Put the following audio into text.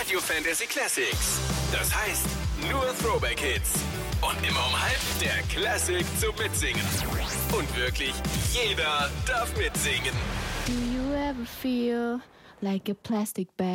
Radio Fantasy Classics. Das heißt, nur Throwback-Hits. Und immer um halb der Classic zum Mitsingen. Und wirklich jeder darf mitsingen. Do you ever feel like a plastic bag?